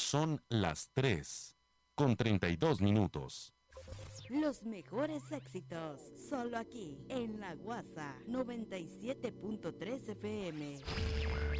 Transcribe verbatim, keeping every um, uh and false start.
Son las tres con treinta y dos minutos. Los mejores éxitos, solo aquí, en La Guasa, noventa y siete punto tres F M.